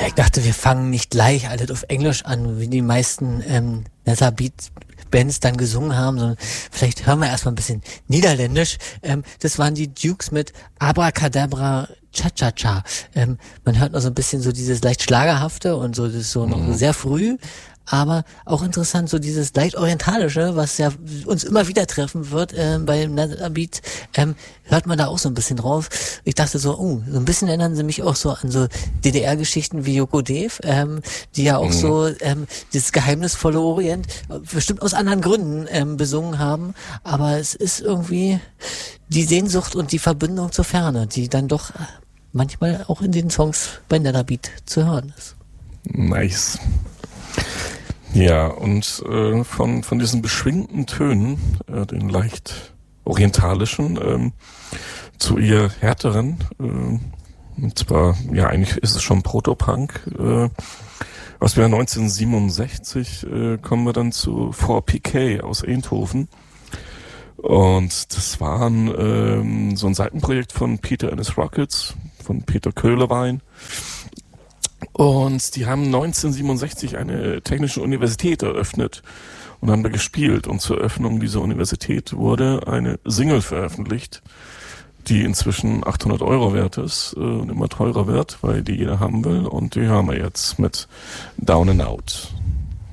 ich dachte, wir fangen nicht gleich alles auf Englisch an, wie die meisten Nether Beat Bands dann gesungen haben, sondern vielleicht hören wir erstmal ein bisschen Niederländisch. Das waren die Dukes mit Abracadabra Cha-Cha-Cha. Man hört noch so ein bisschen so dieses leicht Schlagerhafte und so, das ist so noch sehr früh, aber auch interessant, so dieses leicht Orientalische, was ja uns immer wieder treffen wird beim Nether Beat, hört man da auch so ein bisschen drauf. Ich dachte so, so ein bisschen erinnern sie mich auch so an so DDR-Geschichten wie Yoko Dev, die ja auch so dieses geheimnisvolle Orient bestimmt aus anderen Gründen besungen haben, aber es ist irgendwie die Sehnsucht und die Verbindung zur Ferne, die dann doch manchmal auch in den Songs bei Nether Beat zu hören ist. Nice. Ja, und von diesen beschwingten Tönen, den leicht orientalischen, zu ihr härteren, und zwar, ja, eigentlich ist es schon Protopunk, was wir 1967, kommen wir dann zu 4PK aus Eindhoven. Und das war so ein Seitenprojekt von Peter and his Rockets, von Peter Köhlewein. Und die haben 1967 eine technische Universität eröffnet und haben da gespielt. Und zur Eröffnung dieser Universität wurde eine Single veröffentlicht, die inzwischen 800 € wert ist und immer teurer wird, weil die jeder haben will. Und die hören wir jetzt mit Down and Out.